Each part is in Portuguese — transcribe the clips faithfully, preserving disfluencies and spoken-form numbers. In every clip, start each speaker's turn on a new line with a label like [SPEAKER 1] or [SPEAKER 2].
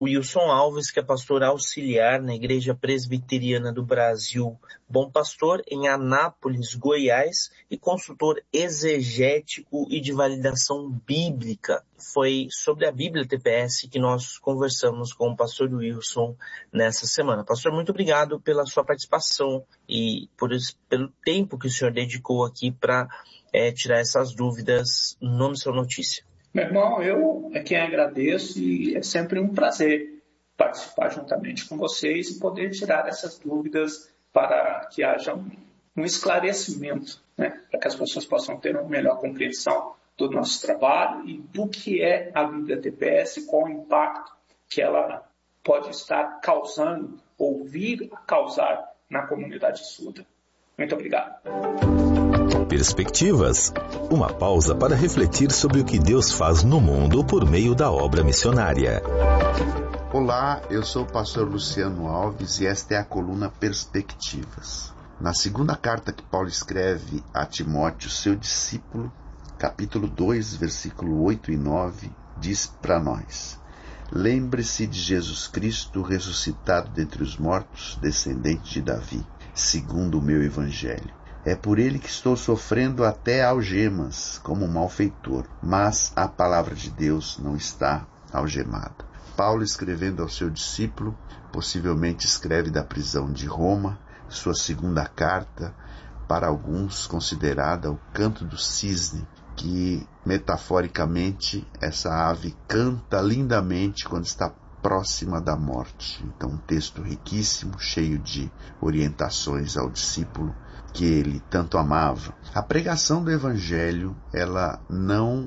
[SPEAKER 1] Wilson Alves, que é pastor auxiliar na Igreja Presbiteriana do Brasil Bom Pastor, em Anápolis, Goiás, e consultor exegético e de validação bíblica. Foi sobre a Bíblia T P S que nós conversamos com o pastor Wilson nessa semana. Pastor, muito obrigado pela sua participação e por esse, pelo tempo que o senhor dedicou aqui para é, tirar essas dúvidas no Missão Notícia.
[SPEAKER 2] Meu irmão, eu é quem agradeço e é sempre um prazer participar juntamente com vocês e poder tirar essas dúvidas para que haja um, um esclarecimento, né? Para que as pessoas possam ter uma melhor compreensão do nosso trabalho e do que é a Bíblia T P S, qual o impacto que ela pode estar causando ou vir a causar na comunidade surda. Muito obrigado.
[SPEAKER 3] Perspectivas. Uma pausa para refletir sobre o que Deus faz no mundo por meio da obra missionária.
[SPEAKER 4] Olá, eu sou o pastor Luciano Alves e esta é a coluna Perspectivas. Na segunda carta que Paulo escreve a Timóteo, seu discípulo, capítulo dois, versículo oito e nove, diz para nós: lembre-se de Jesus Cristo ressuscitado dentre os mortos, descendente de Davi, segundo o meu evangelho. É por ele que estou sofrendo até algemas, como um malfeitor, mas a palavra de Deus não está algemada. Paulo, escrevendo ao seu discípulo, possivelmente escreve da prisão de Roma, sua segunda carta, para alguns considerada o canto do cisne, que metaforicamente essa ave canta lindamente quando está próxima da morte. Então, um texto riquíssimo, cheio de orientações ao discípulo que ele tanto amava. A pregação do Evangelho, ela não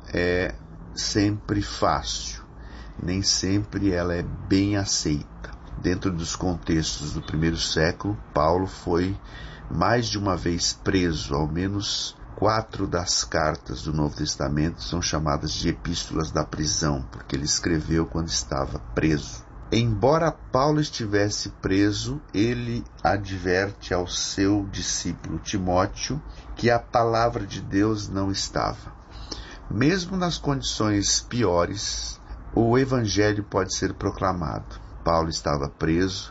[SPEAKER 4] é sempre fácil, nem sempre ela é bem aceita. Dentro dos contextos do primeiro século, Paulo foi mais de uma vez preso. Ao menos quatro das cartas do Novo Testamento são chamadas de epístolas da prisão, porque ele escreveu quando estava preso. Embora Paulo estivesse preso, ele adverte ao seu discípulo Timóteo que a palavra de Deus não estava. Mesmo nas condições piores, o evangelho pode ser proclamado. Paulo estava preso,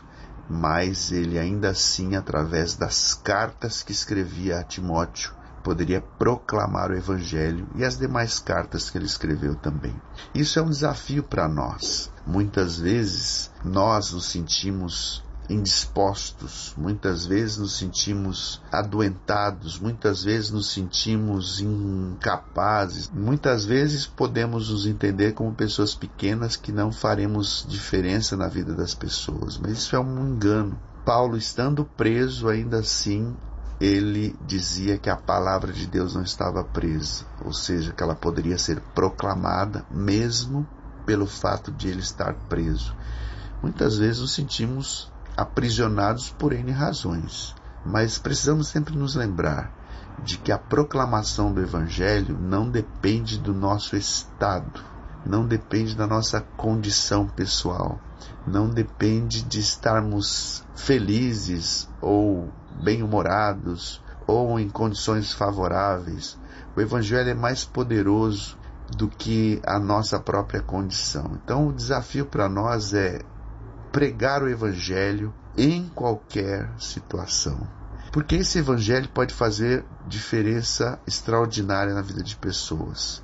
[SPEAKER 4] mas ele ainda assim, através das cartas que escrevia a Timóteo, poderia proclamar o Evangelho e as demais cartas que ele escreveu também. Isso é um desafio para nós. Muitas vezes nós nos sentimos indispostos, muitas vezes nos sentimos adoentados, muitas vezes nos sentimos incapazes, muitas vezes podemos nos entender como pessoas pequenas que não faremos diferença na vida das pessoas, mas isso é um engano. Paulo, estando preso, ainda assim ele dizia que a palavra de Deus não estava presa, ou seja, que ela poderia ser proclamada mesmo pelo fato de ele estar preso. Muitas vezes nos sentimos aprisionados por N razões, mas precisamos sempre nos lembrar de que a proclamação do Evangelho não depende do nosso estado, não depende da nossa condição pessoal, não depende de estarmos felizes ou bem-humorados ou em condições favoráveis. O Evangelho é mais poderoso do que a nossa própria condição. Então o desafio para nós é pregar o Evangelho em qualquer situação, porque esse Evangelho pode fazer diferença extraordinária na vida de pessoas.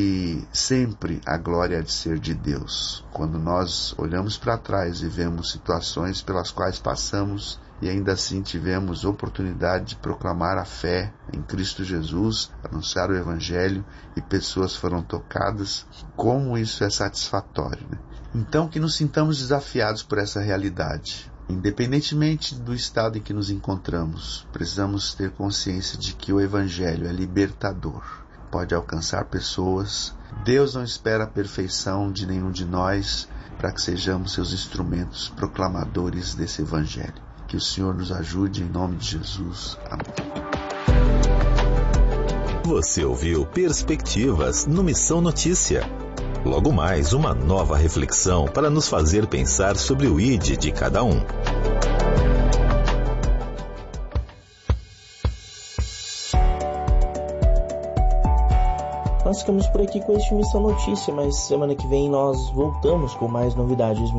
[SPEAKER 4] E sempre a glória há de ser de Deus. Quando nós olhamos para trás e vemos situações pelas quais passamos e ainda assim tivemos oportunidade de proclamar a fé em Cristo Jesus, anunciar o Evangelho e pessoas foram tocadas, como isso é satisfatório, né? Então que nos sintamos desafiados por essa realidade. Independentemente do estado em que nos encontramos, precisamos ter consciência de que o Evangelho é libertador, pode alcançar pessoas. Deus não espera a perfeição de nenhum de nós para que sejamos seus instrumentos proclamadores desse Evangelho. Que o Senhor nos ajude em nome de Jesus. Amém.
[SPEAKER 3] Você ouviu Perspectivas no Missão Notícia. Logo mais, uma nova reflexão para nos fazer pensar sobre o I D de cada um.
[SPEAKER 1] Nós ficamos por aqui com este Missão Notícia, mas semana que vem nós voltamos com mais novidades